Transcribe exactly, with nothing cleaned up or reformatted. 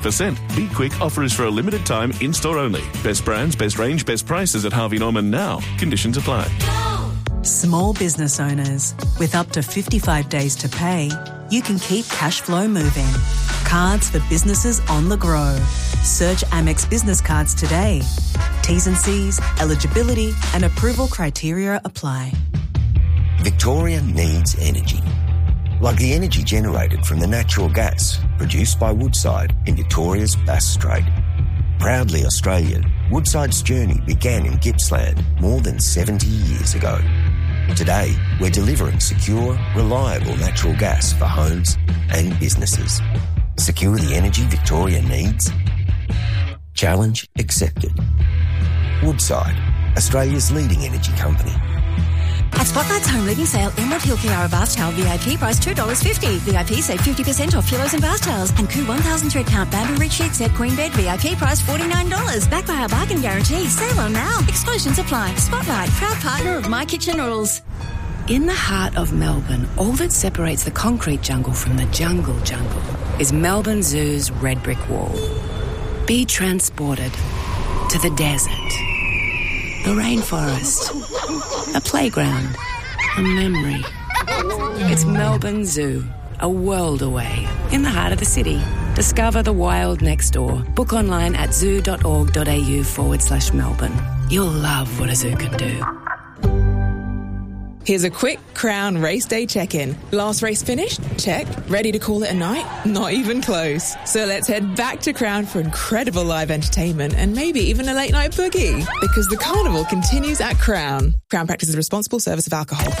For Scent, Be Quick offer is for a limited time in-store only. Best brands, best range, best prices at Harvey Norman now. Conditions apply. Small business owners, with up to fifty-five days to pay, you can keep cash flow moving. Cards for businesses on the go. Search Amex Business Cards today. T's and C's, eligibility and approval criteria apply. Victoria needs energy. Like the energy generated from the natural gas produced by Woodside in Victoria's Bass Strait. Proudly Australian, Woodside's journey began in Gippsland more than seventy years ago. Today, we're delivering secure, reliable natural gas for homes and businesses. Secure the energy Victoria needs? Challenge accepted. Woodside, Australia's leading energy company. At Spotlight's home living sale, Emerald Hill Kiara bath towel V I P price two dollars fifty. V I P save fifty percent off pillows and bath towels. And Koo one thousand thread count bamboo rich sheet set queen bed V I P price forty-nine dollars. Backed by our bargain guarantee. Sale on now. Exclusions apply. Spotlight, proud partner of My Kitchen Rules. In the heart of Melbourne, all that separates the concrete jungle from the jungle jungle is Melbourne Zoo's red brick wall. Be transported to the desert, the rainforest, a playground, a memory. It's Melbourne Zoo, a world away, in the heart of the city. Discover the wild next door. Book online at zoo.org.au forward slash Melbourne. You'll love what a zoo can do. Here's a quick Crown race day check-in. Last race finished? Check. Ready to call it a night? Not even close. So let's head back to Crown for incredible live entertainment and maybe even a late night boogie. Because the carnival continues at Crown. Crown practices responsible service of alcohol.